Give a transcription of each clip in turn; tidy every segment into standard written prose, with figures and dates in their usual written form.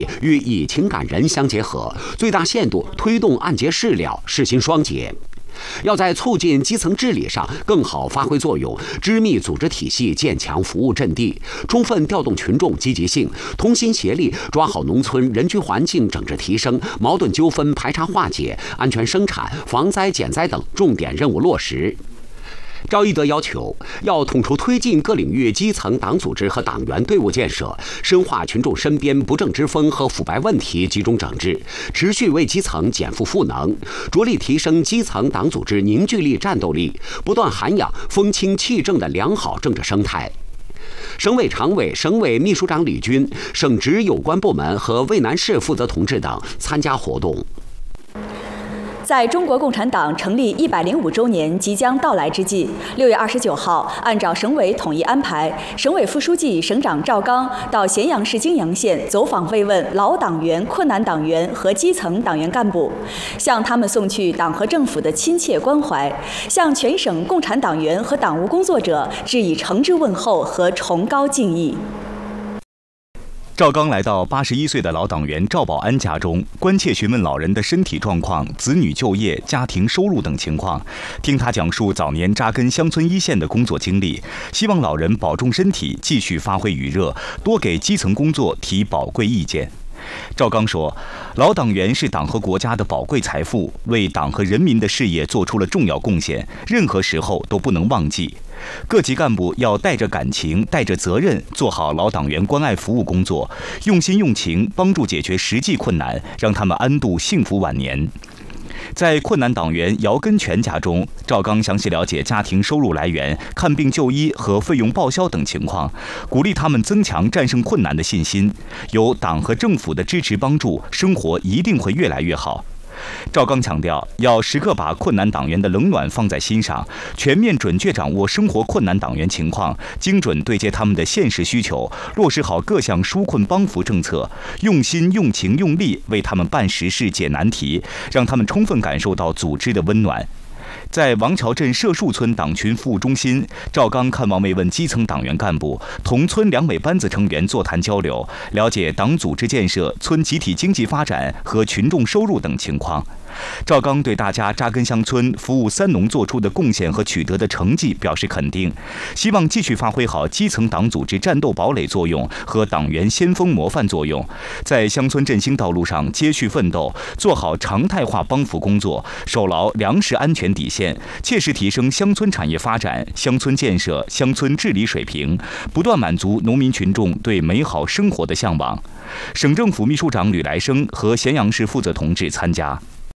与以情感人相结合，最大限度推动按揭事了、事心双结。要在促进基层治理上更好发挥作用，织密组织体系，建强服务阵地，充分调动群众积极性，同心协力抓好农村人居环境整治提升、矛盾纠纷排查化解、安全生产、防灾减灾等重点任务落实。赵一德要求，要统筹推进各领域基层党组织和党员队伍建设，深化群众身边不正之风和腐败问题集中整治，持续为基层减负赋能，着力提升基层党组织凝聚力、战斗力，不断涵养风清气正的良好政治生态。省委常委、省委秘书长李军、省直有关部门和渭南市负责同志等参加活动。 在中国共产党成立105周年即将到来之际，6月29号，按照省委统一安排，省委副书记、省长赵刚到咸阳市泾阳县走访慰问老党员、困难党员和基层党员干部，向他们送去党和政府的亲切关怀，向全省共产党员和党务工作者致以诚挚问候和崇高敬意。 赵刚来到81岁的老党员赵保安家中，关切询问老人的身体状况、子女就业、家庭收入等情况，听他讲述早年扎根乡村一线的工作经历，希望老人保重身体，继续发挥余热，多给基层工作提宝贵意见。赵刚说，老党员是党和国家的宝贵财富，为党和人民的事业做出了重要贡献，任何时候都不能忘记。各级干部要带着感情、带着责任，做好老党员关爱服务工作，用心用情帮助解决实际困难，让他们安度幸福晚年。在困难党员姚根全家中，赵刚详细了解家庭收入来源、看病就医和费用报销等情况，鼓励他们增强战胜困难的信心。有党和政府的支持帮助，生活一定会越来越好。赵刚强调，要时刻把困难党员的冷暖放在心上，全面准确掌握生活困难党员情况，精准对接他们的现实需求，落实好各项纾困帮扶政策，用心用情用力为他们办实事解难题，让他们充分感受到组织的温暖。在王桥镇社树村党群服务中心，赵刚看望慰问基层党员干部，同村两委班子成员座谈交流，了解党组织建设、村集体经济发展和群众收入等情况。赵刚对大家扎根乡村、服务三农做出的贡献和取得的成绩表示肯定，希望继续发挥好基层党组织战斗堡垒作用和党员先锋模范作用，在乡村振兴道路上接续奋斗，做好常态化帮扶工作，守牢粮食安全底线，切实提升乡村产业发展、乡村建设、乡村治理水平，不断满足农民群众对美好生活的向往。省政府秘书长吕来生和咸阳市负责同志参加。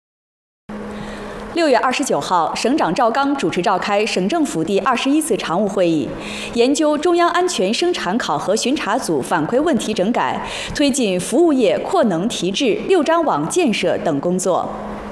6月29号，省长赵刚主持召开省政府第21次常务会议，研究中央安全生产考核巡查组反馈问题整改，推进服务业扩能提质、6张网建设等工作。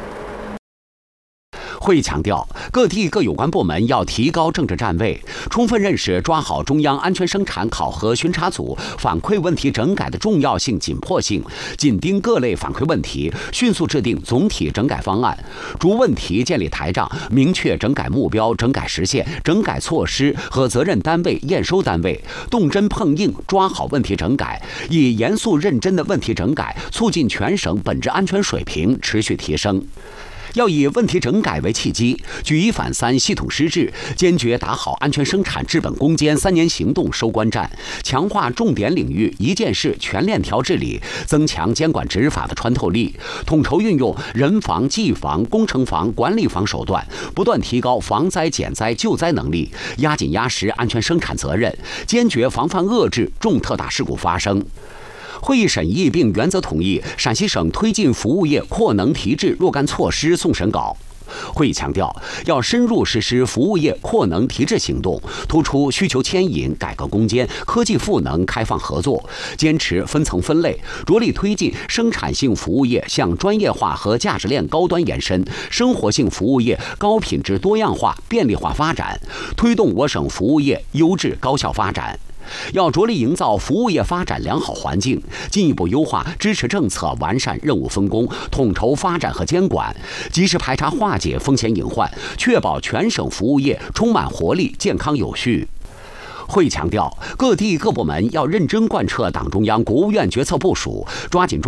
会议强调，各地各有关部门要提高政治站位，充分认识抓好中央安全生产考核巡查组反馈问题整改的重要性、紧迫性，紧盯各类反馈问题，迅速制定总体整改方案，逐问题建立台账，明确整改目标、整改实现、整改措施和责任单位、验收单位，动真碰硬抓好问题整改，以严肃认真的问题整改，促进全省本质安全水平持续提升。要以问题整改为契机，举一反三，系统施治，坚决打好安全生产治本攻坚3年行动收官战，强化重点领域一件事全链条治理，增强监管执法的穿透力，统筹运用人防、技防、工程防、管理防手段，不断提高防灾减灾救灾能力，压紧压实安全生产责任，坚决防范遏制重特大事故发生。会议审议并原则同意陕西省推进服务业扩能提质若干措施送审稿。会议强调，要深入实施服务业扩能提质行动，突出需求牵引、改革攻坚、科技赋能、开放合作，坚持分层分类，着力推进生产性服务业向专业化和价值链高端延伸，生活性服务业高品质多样化、便利化发展，推动我省服务业优质高效发展。要着力营造服务业发展良好环境，进一步优化支持政策，完善任务分工，统筹发展和监管，及时排查化解风险隐患，确保全省服务业充满活力、健康有序。会议强调，各地各部门要认真贯彻党中央、国务院决策部署，抓紧抓